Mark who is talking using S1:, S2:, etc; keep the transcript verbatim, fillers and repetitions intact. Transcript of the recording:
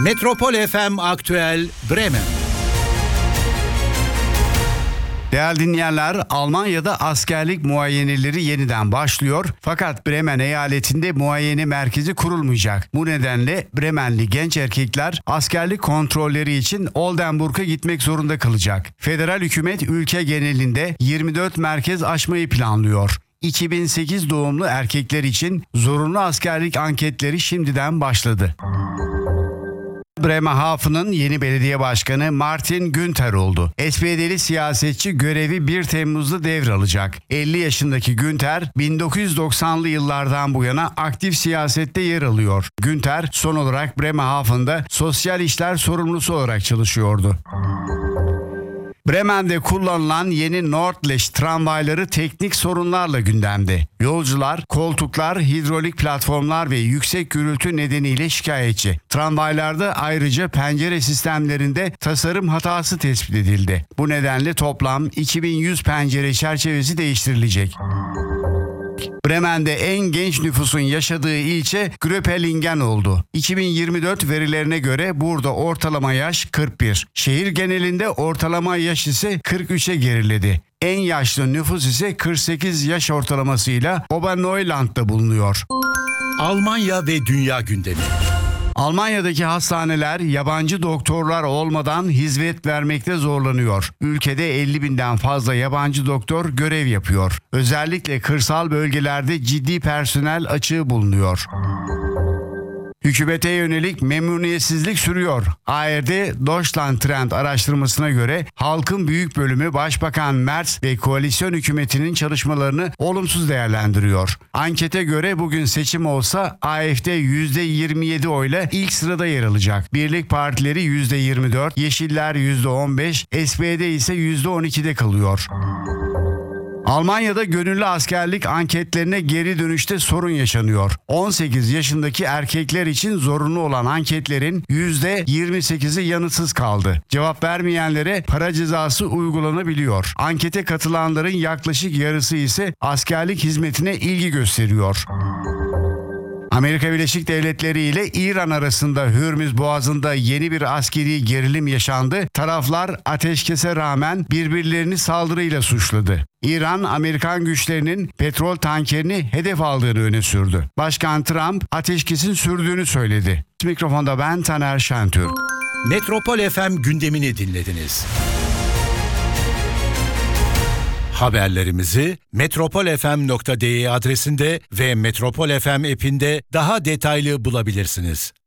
S1: Metropol F M Aktüel Bremen.
S2: Değerli dinleyenler, Almanya'da askerlik muayeneleri yeniden başlıyor. Fakat Bremen eyaletinde muayene merkezi kurulmayacak. Bu nedenle Bremenli genç erkekler askerlik kontrolleri için Oldenburg'a gitmek zorunda kalacak. Federal hükümet ülke genelinde yirmi dört merkez açmayı planlıyor. iki bin sekiz doğumlu erkekler için zorunlu askerlik anketleri şimdiden başladı. Bremerhaven'ın yeni belediye başkanı Martin Günther oldu. S P D'li siyasetçi görevi bir Temmuz'da devralacak. elli yaşındaki Günther, bin dokuz yüz doksanlı yıllardan bu yana aktif siyasette yer alıyor. Günther son olarak Bremerhaven'da sosyal işler sorumlusu olarak çalışıyordu. Bremen'de kullanılan yeni Nordlicht tramvayları teknik sorunlarla gündemde. Yolcular, koltuklar, hidrolik platformlar ve yüksek gürültü nedeniyle şikayetçi. Tramvaylarda ayrıca pencere sistemlerinde tasarım hatası tespit edildi. Bu nedenle toplam iki bin yüz pencere çerçevesi değiştirilecek. Bremen'de en genç nüfusun yaşadığı ilçe Gröpelingen oldu. iki bin yirmi dört verilerine göre burada ortalama yaş kırk bir. Şehir genelinde ortalama yaş ise kırk üçe geriledi. En yaşlı nüfus ise kırk sekiz yaş ortalamasıyla Oberneuland'da bulunuyor.
S1: Almanya ve dünya gündemi.
S2: Almanya'daki hastaneler yabancı doktorlar olmadan hizmet vermekte zorlanıyor. Ülkede elli binden fazla yabancı doktor görev yapıyor. Özellikle kırsal bölgelerde ciddi personel açığı bulunuyor. Hükümete yönelik memnuniyetsizlik sürüyor. A R D Deutschland Trend araştırmasına göre halkın büyük bölümü Başbakan Merz ve koalisyon hükümetinin çalışmalarını olumsuz değerlendiriyor. Ankete göre bugün seçim olsa A F D yüzde yirmi yedi oyla ilk sırada yer alacak. Birlik partileri yüzde yirmi dört, Yeşiller yüzde on beş, S P D ise yüzde on ikide kalıyor. Almanya'da gönüllü askerlik anketlerine geri dönüşte sorun yaşanıyor. on sekiz yaşındaki erkekler için zorunlu olan anketlerin yüzde yirmi sekizi yanıtsız kaldı. Cevap vermeyenlere para cezası uygulanabiliyor. Ankete katılanların yaklaşık yarısı ise askerlik hizmetine ilgi gösteriyor. Amerika Birleşik Devletleri ile İran arasında Hürmüz Boğazı'nda yeni bir askeri gerilim yaşandı. Taraflar ateşkese rağmen birbirlerini saldırıyla suçladı. İran, Amerikan güçlerinin petrol tankerini hedef aldığını öne sürdü. Başkan Trump ateşkesin sürdüğünü söyledi. Mikrofonda ben Taner Şentürk.
S1: Metropol F M gündemini dinlediniz. Haberlerimizi metropol f m nokta d e adresinde ve Metropol F M app'inde daha detaylı bulabilirsiniz.